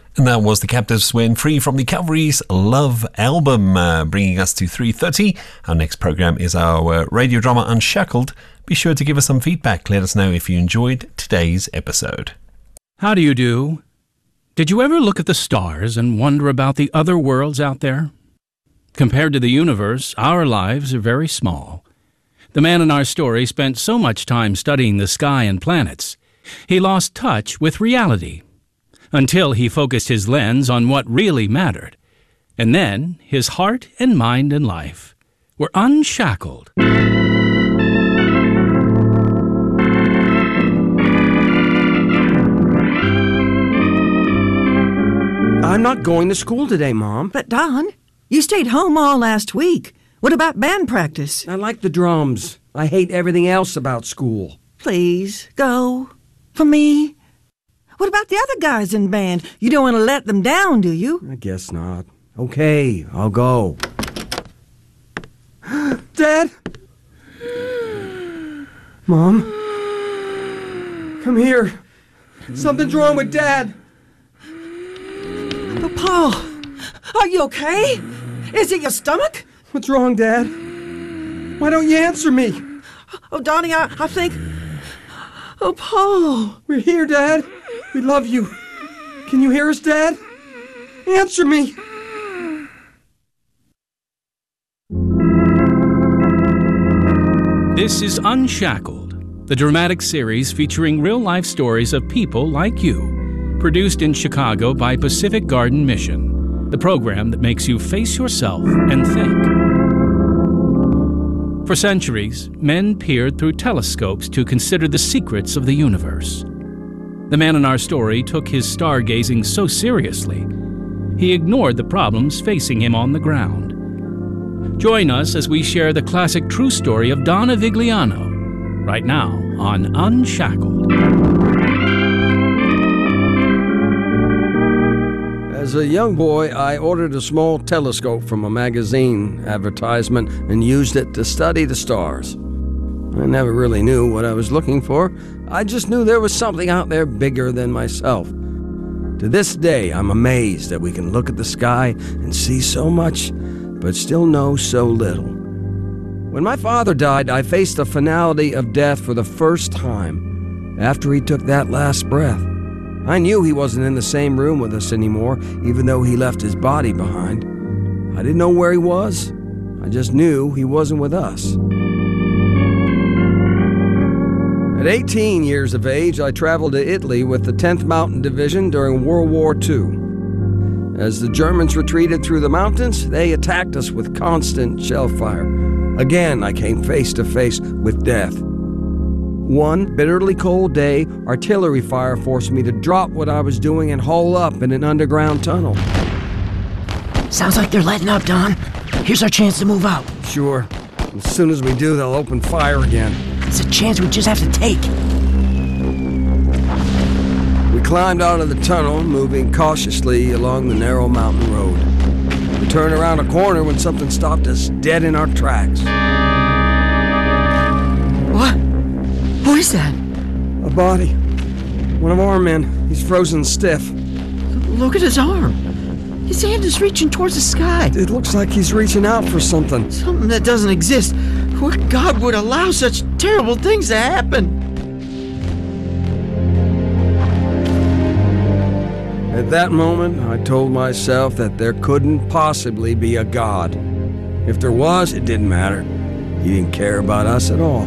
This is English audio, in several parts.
And that was the Captives when Free from the Cavalry's Love album, bringing us to 3:30. Our next programme is our radio drama Unshackled. Be sure to give us some feedback. Let us know if you enjoyed today's episode. How do you do? Did you ever look at the stars and wonder about the other worlds out there? Compared to the universe, our lives are very small. The man in our story spent so much time studying the sky and planets, he lost touch with reality, until he focused his lens on what really mattered. And then his heart and mind and life were unshackled. I'm not going to school today, Mom. But, Don, you stayed home all last week. What about band practice? I like the drums. I hate everything else about school. Please, go. For me. What about the other guys in band? You don't want to let them down, do you? I guess not. Okay, I'll go. Dad? Mom? Come here. Something's wrong with Dad. But, Paul, are you okay? Is it your stomach? What's wrong, Dad? Why don't you answer me? Oh, Donnie, I think... Oh, Paul. We're here, Dad. We love you. Can you hear us, Dad? Answer me. This is Unshackled, the dramatic series featuring real-life stories of people like you, produced in Chicago by Pacific Garden Mission, the program that makes you face yourself and think. For centuries, men peered through telescopes to consider the secrets of the universe. The man in our story took his stargazing so seriously, he ignored the problems facing him on the ground. Join us as we share the classic true story of Donna Vigliano, right now on Unshackled. As a young boy, I ordered a small telescope from a magazine advertisement and used it to study the stars. I never really knew what I was looking for. I just knew there was something out there bigger than myself. To this day, I'm amazed that we can look at the sky and see so much, but still know so little. When my father died, I faced the finality of death for the first time. After he took that last breath, I knew he wasn't in the same room with us anymore, even though he left his body behind. I didn't know where he was. I just knew he wasn't with us. At 18 years of age, I traveled to Italy with the 10th Mountain Division during World War II. As the Germans retreated through the mountains, they attacked us with constant shell fire. Again, I came face to face with death. One bitterly cold day, artillery fire forced me to drop what I was doing and hole up in an underground tunnel. Sounds like they're letting up, Don. Here's our chance to move out. Sure. As soon as we do, they'll open fire again. It's a chance we just have to take. We climbed out of the tunnel, moving cautiously along the narrow mountain road. We turned around a corner when something stopped us dead in our tracks. What? Who is that? A body. One of our men. He's frozen stiff. Look at his arm. His hand is reaching towards the sky. It looks like he's reaching out for something. Something that doesn't exist. What God would allow such terrible things to happen? At that moment, I told myself that there couldn't possibly be a God. If there was, it didn't matter. He didn't care about us at all.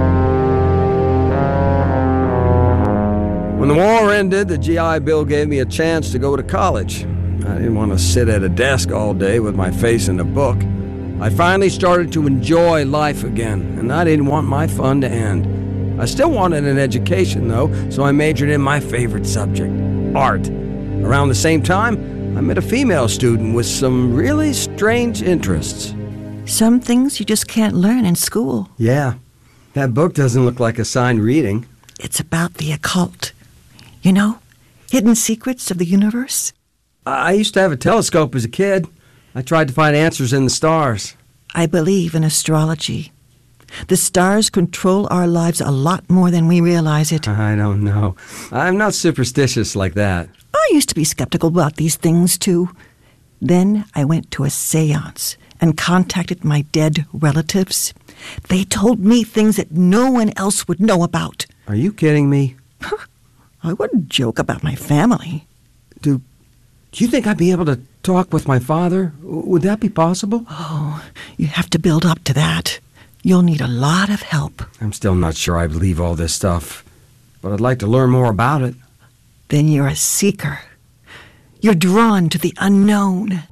When the war ended, the GI Bill gave me a chance to go to college. I didn't want to sit at a desk all day with my face in a book. I finally started to enjoy life again, and I didn't want my fun to end. I still wanted an education, though, so I majored in my favorite subject, art. Around the same time, I met a female student with some really strange interests. Some things you just can't learn in school. Yeah, that book doesn't look like assigned reading. It's about the occult. You know, hidden secrets of the universe. I used to have a telescope as a kid. I tried to find answers in the stars. I believe in astrology. The stars control our lives a lot more than we realize it. I don't know. I'm not superstitious like that. I used to be skeptical about these things, too. Then I went to a seance and contacted my dead relatives. They told me things that no one else would know about. Are you kidding me? I wouldn't joke about my family. Do you think I'd be able to talk with my father? Would that be possible? Oh, you have to build up to that. You'll need a lot of help. I'm still not sure I believe all this stuff, but I'd like to learn more about it. Then you're a seeker. You're drawn to the unknown.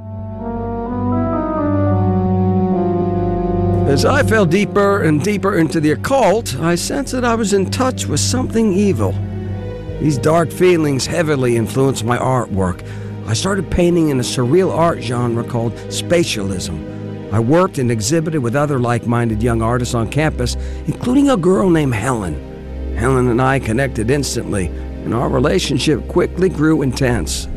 As I fell deeper and deeper into the occult, I sensed that I was in touch with something evil. These dark feelings heavily influenced my artwork. I started painting in a surreal art genre called spatialism. I worked and exhibited with other like-minded young artists on campus, including a girl named Helen. Helen and I connected instantly, and our relationship quickly grew intense.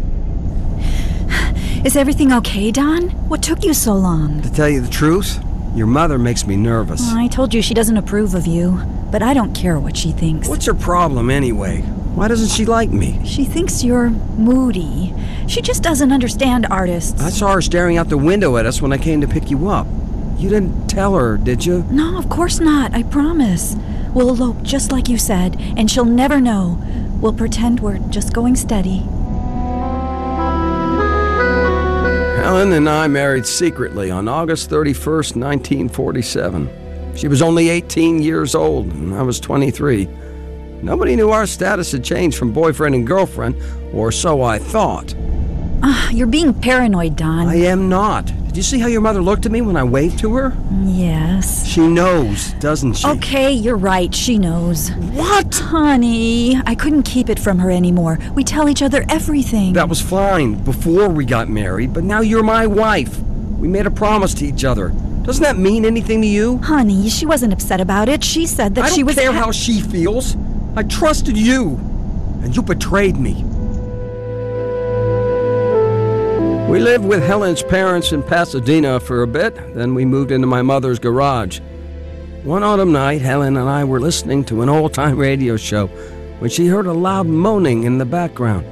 Is everything okay, Don? What took you so long? To tell you the truth, your mother makes me nervous. I told you she doesn't approve of you, but I don't care what she thinks. What's her problem anyway? Why doesn't she like me? She thinks you're moody. She just doesn't understand artists. I saw her staring out the window at us when I came to pick you up. You didn't tell her, did you? No, of course not. I promise. We'll elope just like you said, and she'll never know. We'll pretend we're just going steady. Helen and I married secretly on August 31st, 1947. She was only 18 years old, and I was 23. Nobody knew our status had changed from boyfriend and girlfriend, or so I thought. You're being paranoid, Don. I am not. Did you see how your mother looked at me when I waved to her? Yes. She knows, doesn't she? Okay, you're right. She knows. What? Honey, I couldn't keep it from her anymore. We tell each other everything. That was fine before we got married, but now you're my wife. We made a promise to each other. Doesn't that mean anything to you? Honey, she wasn't upset about it. She said that she was... I don't care how she feels. I trusted you, and you betrayed me. We lived with Helen's parents in Pasadena for a bit, then we moved into my mother's garage. One autumn night, Helen and I were listening to an old-time radio show when she heard a loud moaning in the background.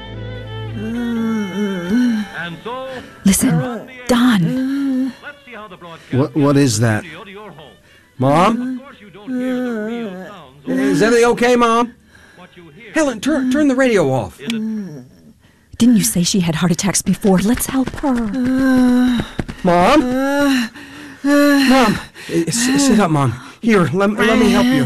Listen, Don. What is that? Mom? Is everything okay, Mom? Helen, turn the radio off. Didn't you say she had heart attacks before? Let's help her. Mom? Mom! Sit up, Mom. Here, let me help you.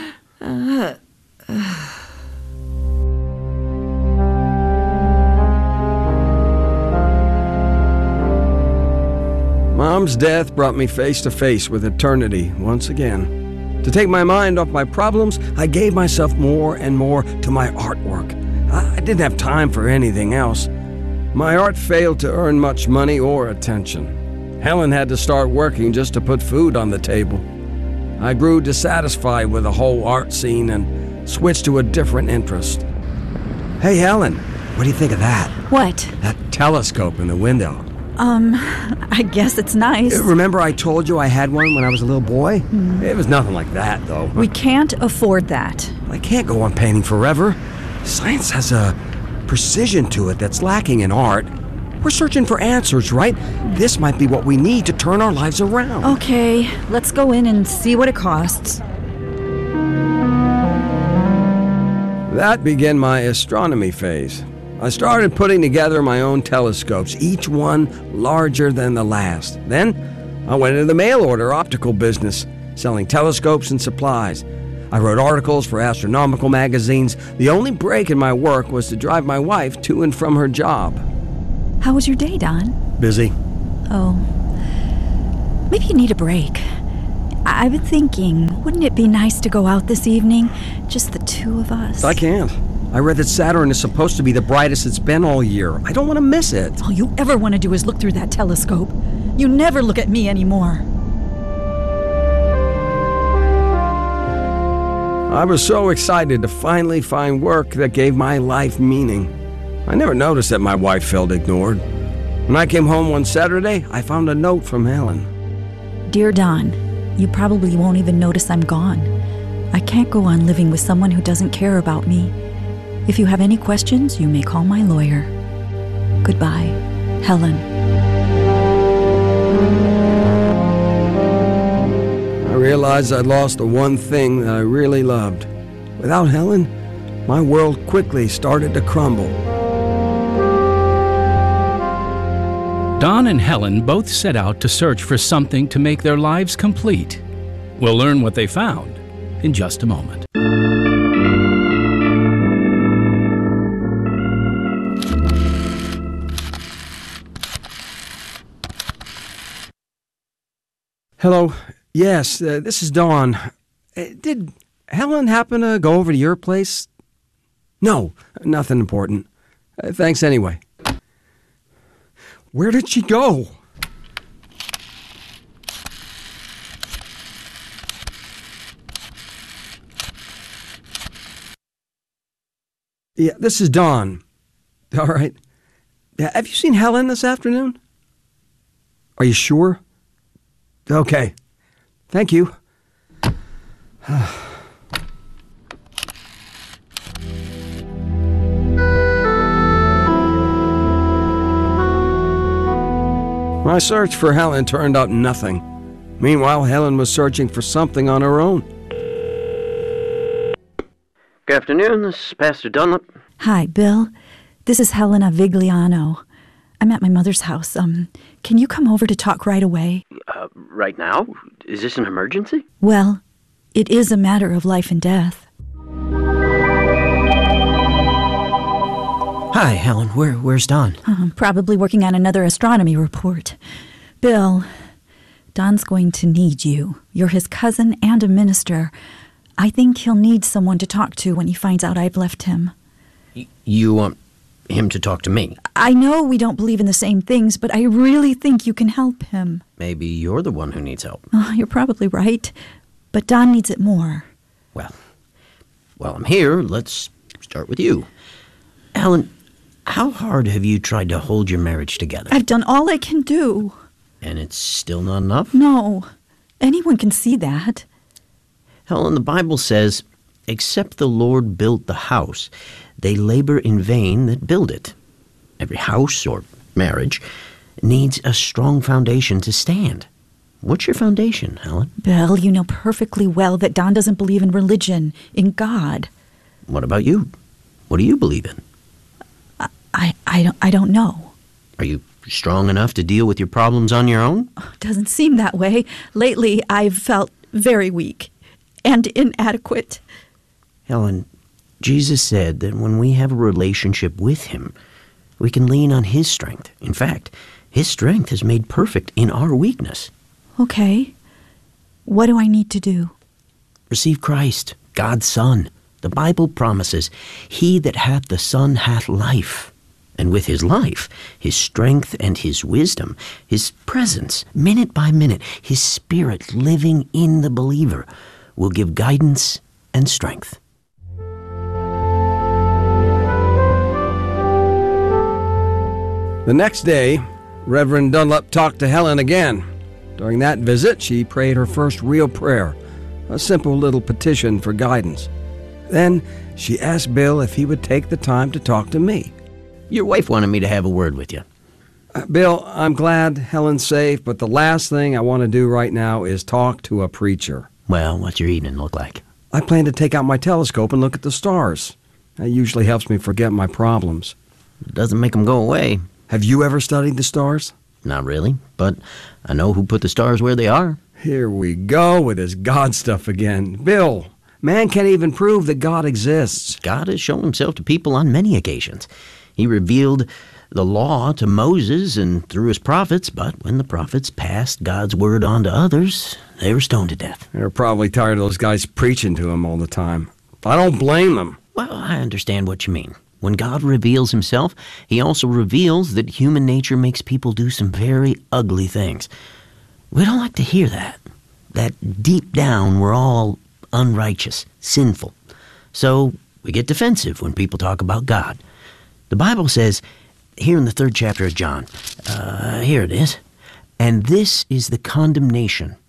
Mom's death brought me face to face with eternity once again. To take my mind off my problems, I gave myself more and more to my artwork. I didn't have time for anything else. My art failed to earn much money or attention. Helen had to start working just to put food on the table. I grew dissatisfied with the whole art scene and switched to a different interest. Hey, Helen, what do you think of that? What? That telescope in the window. I guess it's nice. Remember I told you I had one when I was a little boy? It was nothing like that, though. We can't afford that. I can't go on painting forever. Science has a precision to it that's lacking in art. We're searching for answers, right? This might be what we need to turn our lives around. Okay, let's go in and see what it costs. That began my astronomy phase. I started putting together my own telescopes, each one larger than the last. Then I went into the mail order optical business, selling telescopes and supplies. I wrote articles for astronomical magazines. The only break in my work was to drive my wife to and from her job. How was your day, Don? Busy. Oh, maybe you need a break. I've been thinking, wouldn't it be nice to go out this evening? Just the two of us. I can't. I read that Saturn is supposed to be the brightest it's been all year. I don't want to miss it. All you ever want to do is look through that telescope. You never look at me anymore. I was so excited to finally find work that gave my life meaning. I never noticed that my wife felt ignored. When I came home one Saturday, I found a note from Helen. Dear Don, You probably won't even notice I'm gone. I can't go on living with someone who doesn't care about me. If you have any questions, you may call my lawyer. Goodbye, Helen. I realized I'd lost the one thing that I really loved. Without Helen, my world quickly started to crumble. Don and Helen both set out to search for something to make their lives complete. We'll learn what they found in just a moment. Hello. Yes, this is Dawn. Did Helen happen to go over to your place? No, nothing important. Thanks anyway. Where did she go? Yeah, this is Dawn. All right. Have you seen Helen this afternoon? Are you sure? Okay. Thank you. My search for Helen turned up nothing. Meanwhile, Helen was searching for something on her own. Good afternoon, this is Pastor Dunlap. Hi, Bill. This is Helena Vigliano. I'm at my mother's house. Can you come over to talk right away? Right now? Is this an emergency? Well, it is a matter of life and death. Hi, Helen. Where's Don? Probably working on another astronomy report. Bill, Don's going to need you. You're his cousin and a minister. I think he'll need someone to talk to when he finds out I've left him. You want him to talk to me? I know we don't believe in the same things, but I really think you can help him. Maybe you're the one who needs help. Oh, you're probably right, but Don needs it more. Well, I'm here. Let's start with you. Helen, how hard have you tried to hold your marriage together? I've done all I can do. And it's still not enough? No, anyone can see that. Helen, the Bible says, except the Lord built the house, they labor in vain that build it. Every house or marriage needs a strong foundation to stand. What's your foundation, Helen? Bill, you know perfectly well that Don doesn't believe in religion, in God. What about you? What do you believe in? I don't know. Are you strong enough to deal with your problems on your own? Doesn't seem that way. Lately, I've felt very weak and inadequate. Helen, Jesus said that when we have a relationship with him, we can lean on his strength. In fact, his strength is made perfect in our weakness. Okay. What do I need to do? Receive Christ, God's Son. The Bible promises, he that hath the Son hath life. And with his life, his strength and his wisdom, his presence, minute by minute, his Spirit living in the believer, will give guidance and strength. The next day, Reverend Dunlap talked to Helen again. During that visit, she prayed her first real prayer, a simple little petition for guidance. Then she asked Bill if he would take the time to talk to me. Your wife wanted me to have a word with you. Bill, I'm glad Helen's safe, but the last thing I want to do right now is talk to a preacher. Well, what's your evening look like? I plan to take out my telescope and look at the stars. That usually helps me forget my problems. It doesn't make them go away. Have you ever studied the stars? Not really, but I know who put the stars where they are. Here we go with this God stuff again. Bill, man can't even prove that God exists. God has shown himself to people on many occasions. He revealed the law to Moses and through his prophets, but when the prophets passed God's word on to others, they were stoned to death. They're probably tired of those guys preaching to him all the time. I don't blame them. Well, I understand what you mean. When God reveals himself, he also reveals that human nature makes people do some very ugly things. We don't like to hear that. That deep down we're all unrighteous, sinful. So we get defensive when people talk about God. The Bible says, here in the 3rd chapter of John, here it is, and this is the condemnation,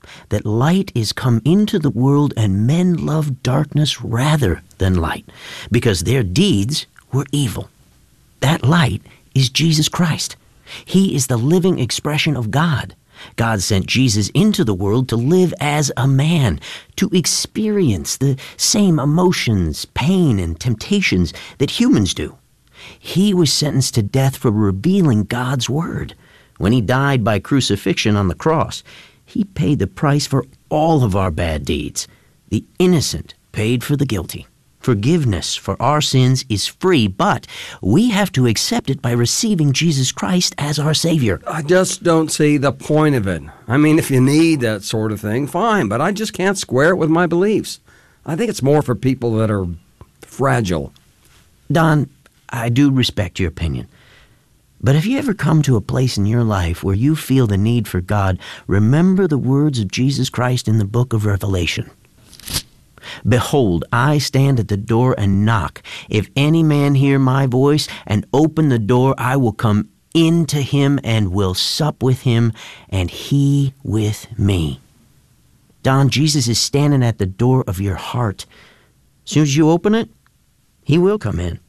that light is come into the world, and men love darkness rather than light, because their deeds were evil. That light is Jesus Christ. He is the living expression of God. God sent Jesus into the world to live as a man, to experience the same emotions, pain, and temptations that humans do. He was sentenced to death for revealing God's word. When he died by crucifixion on the cross, he paid the price for all of our bad deeds. The innocent paid for the guilty. Forgiveness for our sins is free, but we have to accept it by receiving Jesus Christ as our Savior. I just don't see the point of it. I mean, if you need that sort of thing, fine, but I just can't square it with my beliefs. I think it's more for people that are fragile. Don, I do respect your opinion. But if you ever come to a place in your life where you feel the need for God, remember the words of Jesus Christ in the book of Revelation. Behold, I stand at the door and knock. If any man hear my voice and open the door, I will come into him and will sup with him, and he with me. Don, Jesus is standing at the door of your heart. As soon as you open it, he will come in.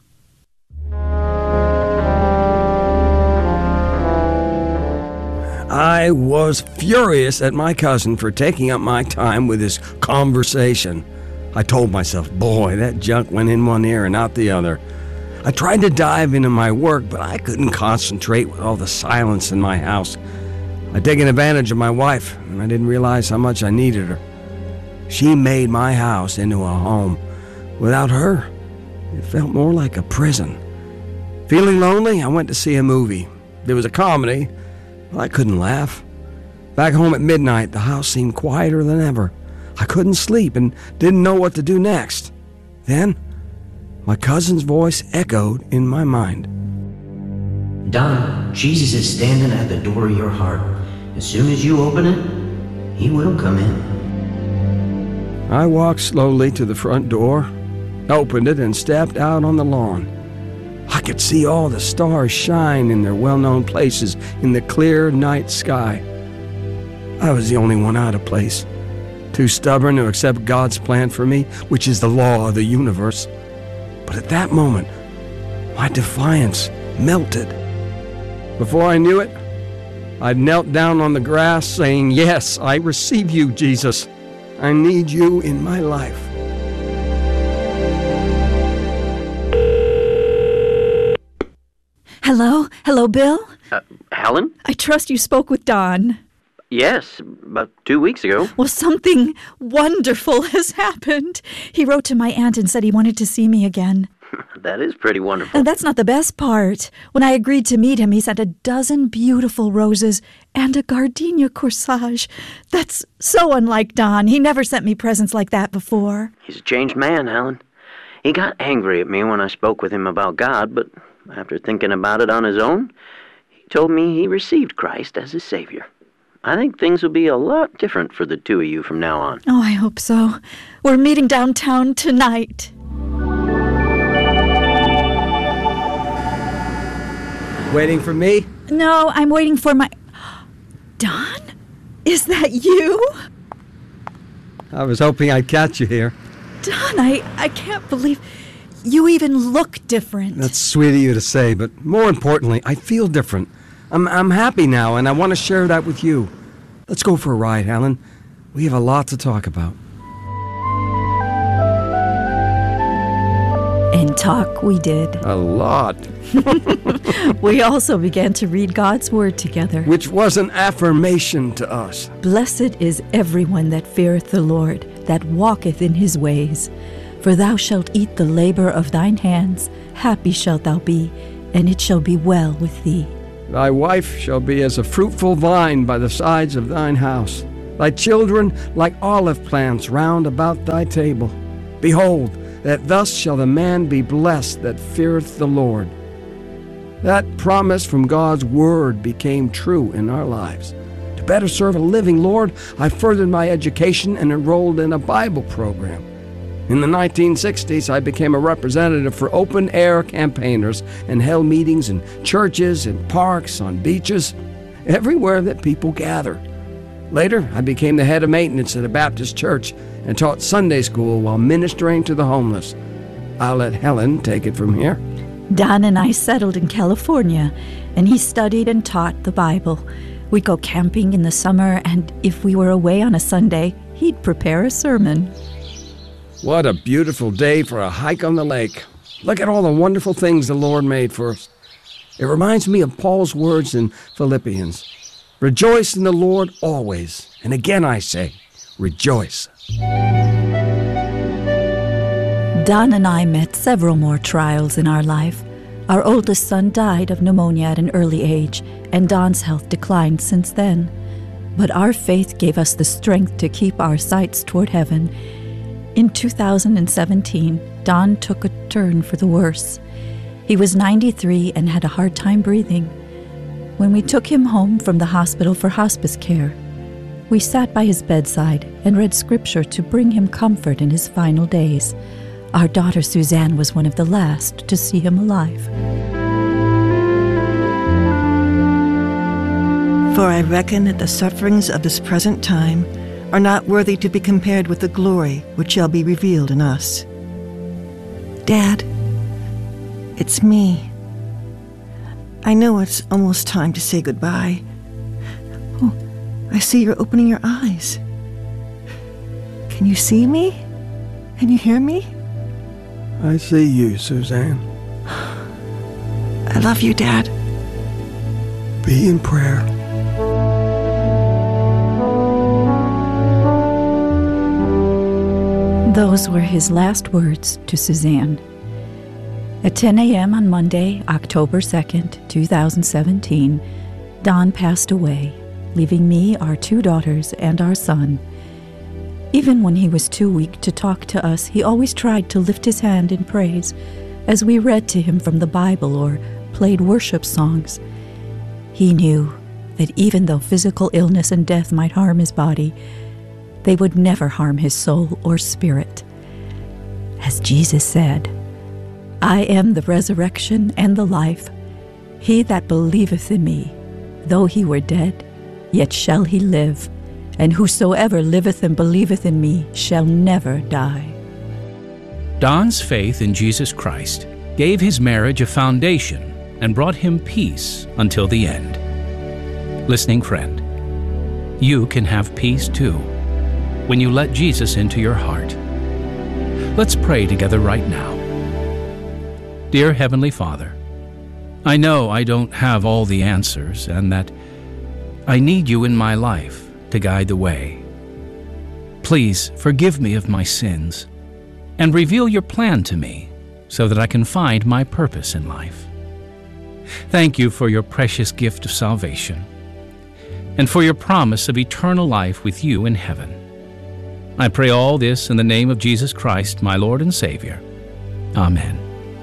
I was furious at my cousin for taking up my time with this conversation. I told myself, boy, that junk went in one ear and out the other. I tried to dive into my work, but I couldn't concentrate with all the silence in my house. I'd taken advantage of my wife, and I didn't realize how much I needed her. She made my house into a home. Without her, it felt more like a prison. Feeling lonely, I went to see a movie. It was a comedy. Well, I couldn't laugh. Back home at midnight, the house seemed quieter than ever. I couldn't sleep and didn't know what to do next. Then, my cousin's voice echoed in my mind. Don, Jesus is standing at the door of your heart. As soon as you open it, he will come in. I walked slowly to the front door, opened it, and stepped out on the lawn. I could see all the stars shine in their well-known places in the clear night sky. I was the only one out of place, too stubborn to accept God's plan for me, which is the law of the universe. But at that moment, my defiance melted. Before I knew it, I'd knelt down on the grass saying, "Yes, I receive you, Jesus. I need you in my life." Hello? Hello, Bill? Helen? I trust you spoke with Don. Yes, about 2 weeks ago. Well, something wonderful has happened. He wrote to my aunt and said he wanted to see me again. That is pretty wonderful. And that's not the best part. When I agreed to meet him, he sent a dozen beautiful roses and a gardenia corsage. That's so unlike Don. He never sent me presents like that before. He's a changed man, Helen. He got angry at me when I spoke with him about God, but after thinking about it on his own, he told me he received Christ as his Savior. I think things will be a lot different for the two of you from now on. Oh, I hope so. We're meeting downtown tonight. Waiting for me? No, I'm waiting for my... Don? Is that you? I was hoping I'd catch you here. Don, I can't believe... You even look different. That's sweet of you to say, but more importantly, I feel different. I'm happy now, and I want to share that with you. Let's go for a ride, Helen. We have a lot to talk about. And talk we did. A lot. We also began to read God's Word together. Which was an affirmation to us. Blessed is everyone that feareth the Lord, that walketh in his ways. For thou shalt eat the labor of thine hands, happy shalt thou be, and it shall be well with thee. Thy wife shall be as a fruitful vine by the sides of thine house, thy children like olive plants round about thy table. Behold, that thus shall the man be blessed that feareth the Lord. That promise from God's Word became true in our lives. To better serve a living Lord, I furthered my education and enrolled in a Bible program. In the 1960s, I became a representative for open-air campaigners and held meetings in churches, in parks, on beaches, everywhere that people gather. Later, I became the head of maintenance at a Baptist church and taught Sunday school while ministering to the homeless. I'll let Helen take it from here. Don and I settled in California, and he studied and taught the Bible. We'd go camping in the summer, and if we were away on a Sunday, he'd prepare a sermon. What a beautiful day for a hike on the lake. Look at all the wonderful things the Lord made for us. It reminds me of Paul's words in Philippians. Rejoice in the Lord always. And again I say, rejoice. Don and I met several more trials in our life. Our oldest son died of pneumonia at an early age, and Don's health declined since then. But our faith gave us the strength to keep our sights toward heaven. In 2017, Don took a turn for the worse. He was 93 and had a hard time breathing. When we took him home from the hospital for hospice care, we sat by his bedside and read scripture to bring him comfort in his final days. Our daughter Suzanne was one of the last to see him alive. For I reckon that the sufferings of this present time are not worthy to be compared with the glory which shall be revealed in us. Dad, it's me. I know it's almost time to say goodbye. Oh, I see you're opening your eyes. Can you see me? Can you hear me? I see you, Suzanne. I love you, Dad. Be in prayer. Those were his last words to Suzanne. At 10 a.m. on Monday, October 2nd, 2017, Don passed away, leaving me, our 2 daughters, and our son. Even when he was too weak to talk to us, he always tried to lift his hand in praise as we read to him from the Bible or played worship songs. He knew that even though physical illness and death might harm his body, they would never harm his soul or spirit. As Jesus said, I am the resurrection and the life. He that believeth in me, though he were dead, yet shall he live. And whosoever liveth and believeth in me shall never die. Don's faith in Jesus Christ gave his marriage a foundation and brought him peace until the end. Listening friend, you can have peace too when you let Jesus into your heart. Let's pray together right now. Dear Heavenly Father, I know I don't have all the answers and that I need you in my life to guide the way. Please forgive me of my sins and reveal your plan to me so that I can find my purpose in life. Thank you for your precious gift of salvation and for your promise of eternal life with you in heaven. I pray all this in the name of Jesus Christ, my Lord and Savior. Amen.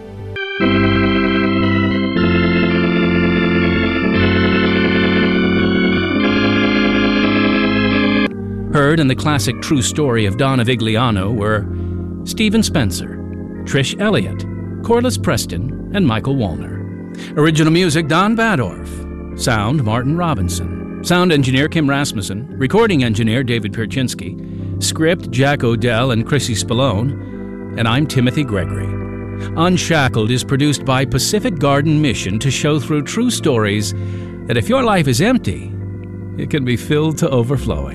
Heard in the classic true story of Don Avigliano were Stephen Spencer, Trish Elliott, Corliss Preston, and Michael Wallner. Original music, Don Badorf. Sound, Martin Robinson. Sound engineer, Kim Rasmussen. Recording engineer, David Pierczynski. Script, Jack Odell and Chrissy Spallone. And I'm Timothy Gregory. Unshackled is produced by Pacific Garden Mission to show through true stories that if your life is empty, it can be filled to overflowing.